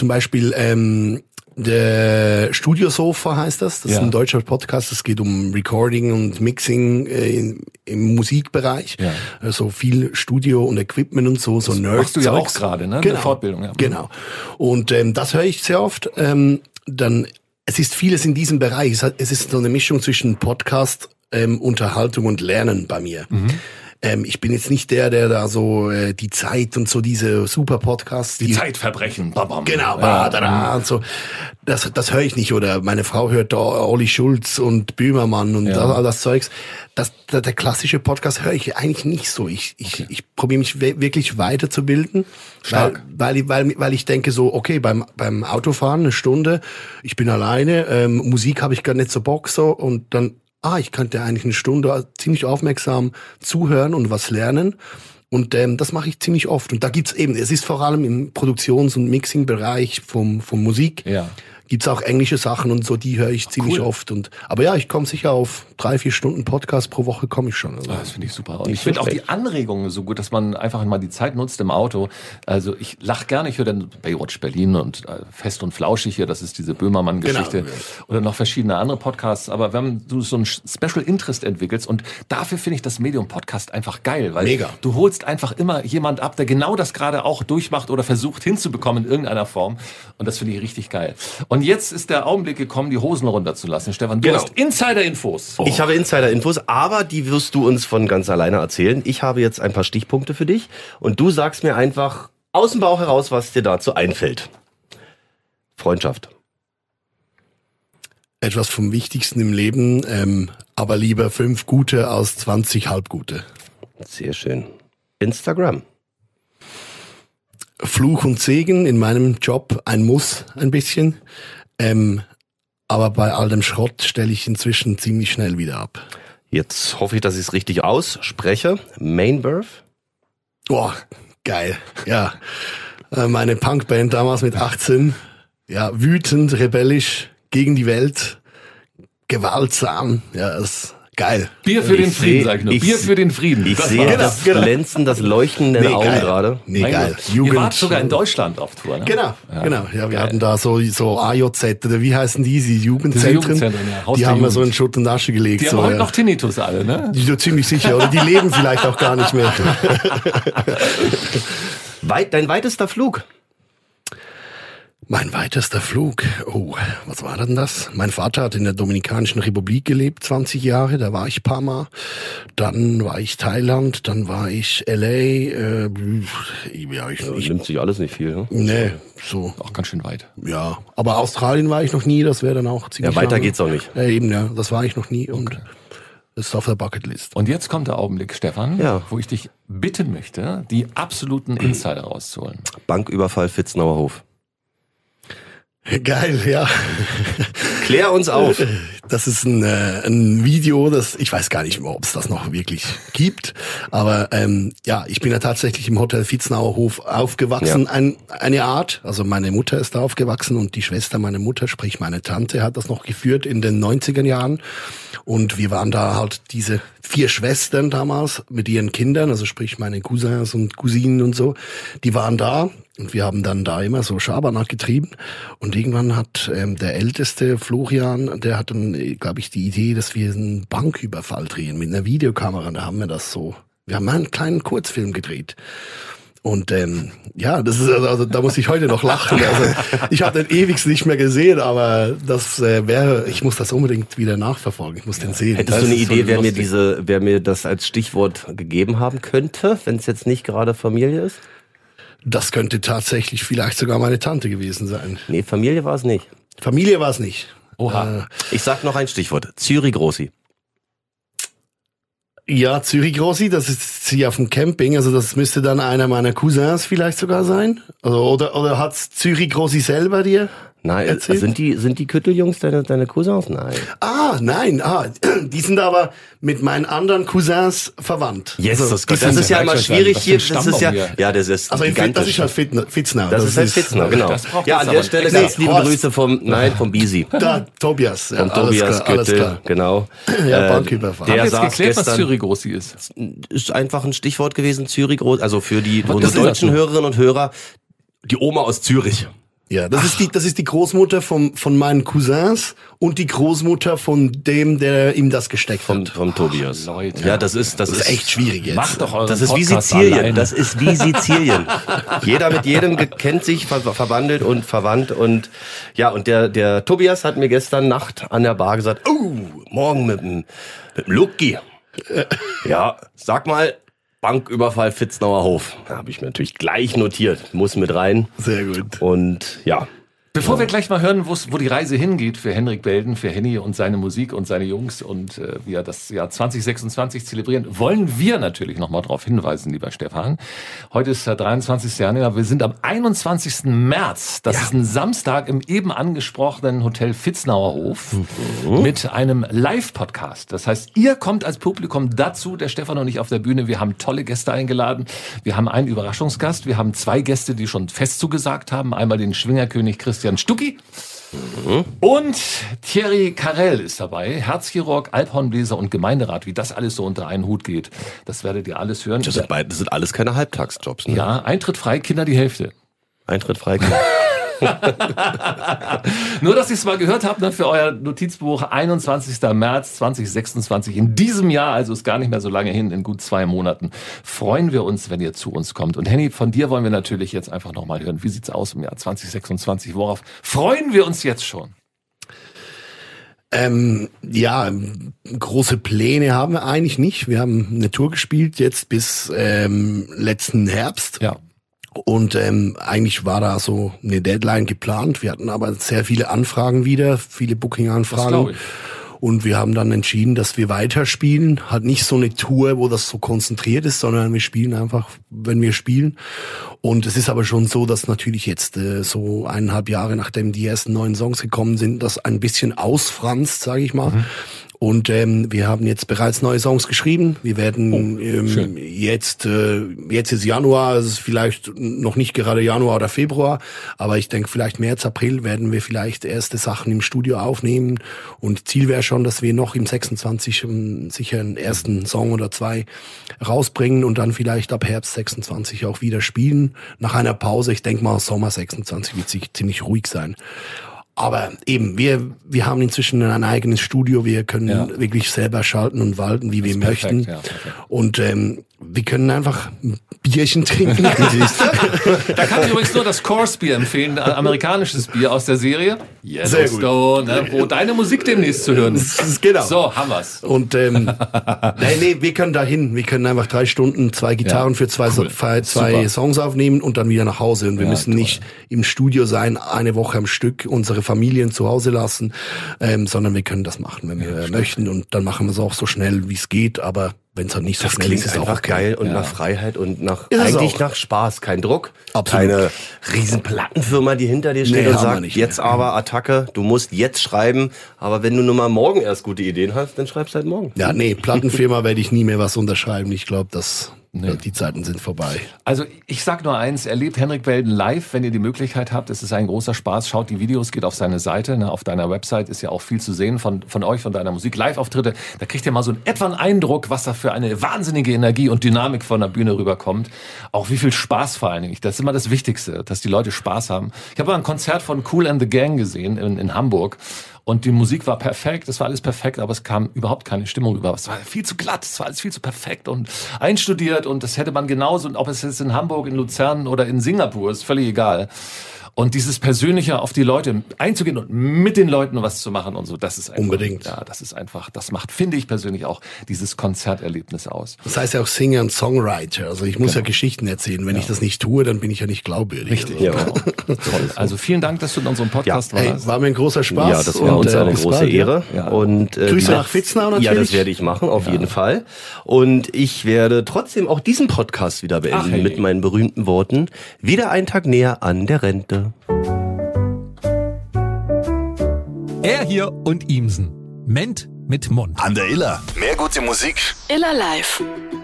zum Beispiel der Studiosofa heißt das. Das ist ein deutscher Podcast. Es geht um Recording und Mixing im Musikbereich. Ja. Also viel Studio und Equipment und so Das Nerd. Machst du ja auch gerade, ne? Genau. Eine Fortbildung. Ja. Genau. Und das höre ich sehr oft. Dann es ist vieles in diesem Bereich. Es ist so eine Mischung zwischen Podcast, Unterhaltung und Lernen bei mir. Ich bin jetzt nicht der da so die Zeit und so diese super Podcasts. Die Zeitverbrechen. Babam. Genau, und so. Das höre ich nicht. Oder meine Frau hört da Olli Schulz und Böhmermann und all das Zeugs. Der klassische Podcast höre ich eigentlich nicht so. Ich probiere mich wirklich weiterzubilden, weil ich denke so, okay, beim Autofahren eine Stunde, ich bin alleine, Musik habe ich gar nicht so Bock so und dann ich könnte eigentlich eine Stunde ziemlich aufmerksam zuhören und was lernen. Und das mache ich ziemlich oft. Und da gibt's eben, es ist vor allem im Produktions- und Mixing-Bereich vom Musik. Ja. Gibt's auch englische Sachen und so, die höre ich ziemlich oft. Aber ja, ich komme sicher auf 3-4 Stunden Podcast pro Woche komme ich schon. Also. Das finde ich super. Und ich finde auch die Anregungen so gut, dass man einfach mal die Zeit nutzt im Auto. Also ich lache gerne, ich höre dann Baywatch Berlin und Fest und Flauschig hier, das ist diese Böhmermann-Geschichte. Genau. Oder noch verschiedene andere Podcasts. Aber wenn du so ein Special Interest entwickelst und dafür finde ich das Medium Podcast einfach geil, weil du holst einfach immer jemand ab, der genau das gerade auch durchmacht oder versucht hinzubekommen in irgendeiner Form. Und das finde ich richtig geil. Und jetzt ist der Augenblick gekommen, die Hosen runterzulassen. Stefan, du hast Insider-Infos. Ich habe Insider-Infos, aber die wirst du uns von ganz alleine erzählen. Ich habe jetzt ein paar Stichpunkte für dich und du sagst mir einfach aus dem Bauch heraus, was dir dazu einfällt. Freundschaft. Etwas vom Wichtigsten im Leben, aber lieber 5 gute als 20 halbgute. Sehr schön. Instagram. Fluch und Segen in meinem Job, ein Muss ein bisschen. Aber bei all dem Schrott stelle ich inzwischen ziemlich schnell wieder ab. Jetzt hoffe ich, dass ich es richtig ausspreche. Mainbirth. Boah, geil. Ja, meine Punkband damals mit 18. Ja, wütend, rebellisch, gegen die Welt, gewaltsam. Ja, das geil. Bier für den Frieden, sag ich nur. Bier für den Frieden. Ich sehe das Glänzen, das Leuchten in den Augen gerade. Nee, geil. Ihr wart sogar in Deutschland auf Tour, ne? Genau. Ja, wir hatten da so AJZ, oder wie heißen die Jugendzentren? Die haben wir so in Schutt und Asche gelegt. Die haben heute noch Tinnitus alle, ne? Die sind ziemlich sicher, oder die leben vielleicht auch gar nicht mehr. Dein weitester Flug? Mein weitester Flug. Oh, was war denn das? Mein Vater hat in der Dominikanischen Republik gelebt, 20 Jahre, da war ich ein paar Mal. Dann war ich Thailand, dann war ich LA. Nimmt sich alles nicht viel, ne? Nee, so. Auch ganz schön weit. Ja, aber Australien war ich noch nie, das wäre dann auch ziemlich weiter geht's auch nicht. Eben, ja, das war ich noch nie und das ist auf der Bucketlist. Und jetzt kommt der Augenblick, Stefan, wo ich dich bitten möchte, die absoluten Insider rauszuholen. Banküberfall Vitznauer Hof. Geil, ja. Klär uns auf. Das ist ein Video, ich weiß gar nicht mehr, ob es das noch wirklich gibt, aber ich bin ja tatsächlich im Hotel Vitznauer Hof aufgewachsen, eine Art, also meine Mutter ist da aufgewachsen und die Schwester meiner Mutter, sprich meine Tante, hat das noch geführt in den 90er Jahren und wir waren da halt diese 4 Schwestern damals mit ihren Kindern, also sprich meine Cousins und Cousinen und so, die waren da. Und wir haben dann da immer so Schabernack getrieben. Und irgendwann hat der älteste Florian, der hat dann, glaube ich, die Idee, dass wir einen Banküberfall drehen mit einer Videokamera. Da haben wir haben einen kleinen Kurzfilm gedreht. Und das ist also da muss ich heute noch lachen. Also ich habe den ewigst nicht mehr gesehen, aber das ich muss das unbedingt wieder nachverfolgen. Ich muss den sehen. Hättest du eine Idee, wer mir das als Stichwort gegeben haben könnte, wenn es jetzt nicht gerade Familie ist? Das könnte tatsächlich vielleicht sogar meine Tante gewesen sein. Nee, Familie war es nicht. Familie war es nicht. Oha. Ich sag noch ein Stichwort. Zürich Grossi. Ja, Zürich Grossi, das ist hier auf dem Camping. Also das müsste dann einer meiner Cousins vielleicht sogar sein. Also, oder hat's Zürich Grossi selber dir? Nein, erzählt? sind die Kütteljungs deine Cousins? Nein. Nein, die sind aber mit meinen anderen Cousins verwandt. Jesus also, Gott, das ist ja immer schwierig hier. Das ist das ist also das ist halt Vitznau. Das ist halt Vitznau, genau. Ja, an der Stelle ganz liebe Grüße vom Bisi. Da, Tobias. Ja, Tobias Göttel, genau. Ja, Banküberfall. Haben wir jetzt geklärt, was Zürich Grossi ist? Ist einfach ein Stichwort gewesen, Zürich Grossi. Also für unsere deutschen Hörerinnen und Hörer, die Oma aus Zürich. Ja, das ist die Großmutter von meinen Cousins und die Großmutter von dem, der ihm das gesteckt hat. Vom Tobias. Leute. Ja, das ist echt schwierig jetzt. Macht doch euren Das ist wie Podcast Sizilien. alleine. Das ist wie Sizilien. Jeder mit jedem kennt sich, verbandelt und verwandt. Und ja, und der Tobias hat mir gestern Nacht an der Bar gesagt, morgen mit dem Lucky. Ja, sag mal, Banküberfall Vitznauer Hof. Da habe ich mir natürlich gleich notiert. Muss mit rein. Sehr gut. Und ja. Bevor wir gleich mal hören, wo die Reise hingeht für Henrik Belden, für Henny und seine Musik und seine Jungs und wie er das Jahr 2026 zelebrieren, wollen wir natürlich nochmal darauf hinweisen, lieber Stefan. Heute ist der 23. Januar, wir sind am 21. März. Das ist ein Samstag im eben angesprochenen Hotel Vitznauer Hof mit einem Live-Podcast. Das heißt, ihr kommt als Publikum dazu, der Stefan und ich auf der Bühne. Wir haben tolle Gäste eingeladen. Wir haben einen Überraschungsgast. Wir haben 2 Gäste, die schon fest zugesagt haben. Einmal den Schwingerkönig Christian Stucki und Thierry Carrel ist dabei, Herzchirurg, Alphornbläser und Gemeinderat. Wie das alles so unter einen Hut geht, das werdet ihr alles hören. Das sind alles keine Halbtagsjobs, ne? Ja, Eintritt frei, Kinder die Hälfte. Eintritt frei. Nur, dass ihr es mal gehört habt, ne, für euer Notizbuch, 21. März 2026. In diesem Jahr, also ist gar nicht mehr so lange hin, in gut 2 Monaten, freuen wir uns, wenn ihr zu uns kommt. Und Henny, von dir wollen wir natürlich jetzt einfach nochmal hören. Wie sieht's aus im Jahr 2026? Worauf freuen wir uns jetzt schon? Ja, große Pläne haben wir eigentlich nicht. Wir haben eine Tour gespielt jetzt bis letzten Herbst. Ja. Und eigentlich war da so eine Deadline geplant. Wir hatten aber sehr viele Anfragen wieder, viele Booking-Anfragen. Das glaube ich. Und wir haben dann entschieden, dass wir weiterspielen. Halt nicht so eine Tour, wo das so konzentriert ist, sondern wir spielen einfach, wenn wir spielen. Und es ist aber schon so, dass natürlich jetzt so 1,5 Jahre, nachdem die ersten 9 Songs gekommen sind, das ein bisschen ausfranst, sage ich mal. Und wir haben jetzt bereits neue Songs geschrieben. Wir werden jetzt ist Januar, es ist vielleicht noch nicht gerade Januar oder Februar, aber ich denke vielleicht März, April werden wir vielleicht erste Sachen im Studio aufnehmen. Und Ziel wäre schon, dass wir noch im 26 sicher einen ersten Song oder 2 rausbringen und dann vielleicht ab Herbst 26 auch wieder spielen. Nach einer Pause, ich denke mal Sommer 26 wird sich ziemlich ruhig sein. Aber eben, wir haben inzwischen ein eigenes Studio, wir können wirklich selber schalten und walten, wie wir möchten. Ja, und wir können einfach ein Bierchen trinken. Da kann ich übrigens nur das Coors-Bier empfehlen, ein amerikanisches Bier aus der Serie Yellowstone, ne, wo deine Musik demnächst zu hören ist. Genau. So, haben wir's. Und nee, wir können dahin. Wir können einfach 3 Stunden 2 Gitarren für 2 Songs aufnehmen und dann wieder nach Hause. Und wir müssen nicht im Studio sein, eine Woche am Stück, unsere Familien zu Hause lassen, sondern wir können das machen, wenn wir möchten. Und dann machen wir es auch so schnell, wie es geht. Aber wenn es halt nicht so Das schnell ist, ist es einfach auch okay. geil und nach Freiheit und nach Spaß, kein Druck. Absolut. Keine riesen Plattenfirma, die hinter dir steht und sagt, jetzt aber Attacke, du musst jetzt schreiben, aber wenn du nur mal morgen erst gute Ideen hast, dann schreibst halt morgen. Ja, nee, Plattenfirma werde ich nie mehr was unterschreiben. Ich glaube, die Zeiten sind vorbei. Also ich sag nur eins, erlebt Henrik Belden live, wenn ihr die Möglichkeit habt. Es ist ein großer Spaß. Schaut die Videos, geht auf seine Seite. Ne? Auf deiner Website ist ja auch viel zu sehen von euch, von deiner Musik. Live-Auftritte, da kriegt ihr mal so einen Eindruck, was da für eine wahnsinnige Energie und Dynamik von der Bühne rüberkommt. Auch wie viel Spaß vor allen Dingen. Das ist immer das Wichtigste, dass die Leute Spaß haben. Ich habe mal ein Konzert von Kool and the Gang gesehen in Hamburg. Und die Musik war perfekt, es war alles perfekt, aber es kam überhaupt keine Stimmung rüber. Es war viel zu glatt, es war alles viel zu perfekt und einstudiert und das hätte man genauso, ob es jetzt in Hamburg, in Luzern oder in Singapur ist, völlig egal. Und dieses Persönliche auf die Leute einzugehen und mit den Leuten was zu machen und so, das ist einfach, unbedingt. Ja, das ist einfach, das macht, finde ich persönlich auch, dieses Konzerterlebnis aus. Das heißt ja auch Singer und Songwriter. Also ich muss ja Geschichten erzählen. Wenn ich das nicht tue, dann bin ich ja nicht glaubwürdig. Richtig. Also. Ja. Toll. Also vielen Dank, dass du in unserem Podcast warst. Hey, war mir ein großer Spaß. Ja, das war uns eine große Ehre. Ja. Und, Grüße nach Vitznau natürlich. Ja, das werde ich machen, auf jeden Fall. Und ich werde trotzdem auch diesen Podcast wieder beenden mit meinen berühmten Worten. Wieder ein Tag näher an der Rente. Er hier und Imsen. Ment mit Mund. An der Iller. Mehr gute Musik. Iller Live.